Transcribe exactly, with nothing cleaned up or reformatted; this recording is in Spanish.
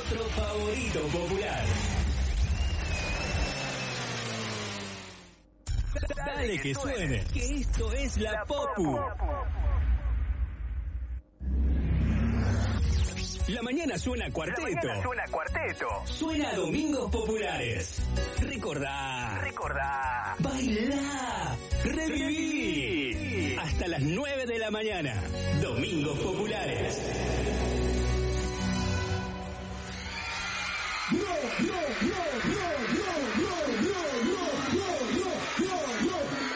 otro favorito popular. Dale que suene, que esto es la Popu. La mañana suena cuarteto. La mañana suena cuarteto. Suena Domingos Populares. Recordá. Recordá. Bailá. Reviví. Reviví. Hasta las nueve de la mañana. Domingos Populares.